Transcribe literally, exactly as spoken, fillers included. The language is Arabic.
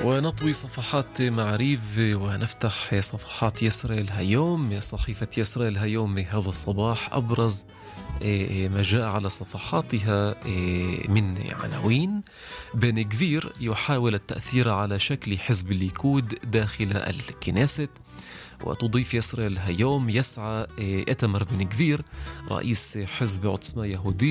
ونطوي صفحات معاريف ونفتح صفحات يسرائيل هيوم. صحيفة يسرائيل هيوم هذا الصباح أبرز ما جاء على صفحاتها من عناوين: بن غفير يحاول التأثير على شكل حزب الليكود داخل الكنيست. وتضيف يسرائيل هيوم: يسعى إتمر بن غفير رئيس حزب عتصمة يهودية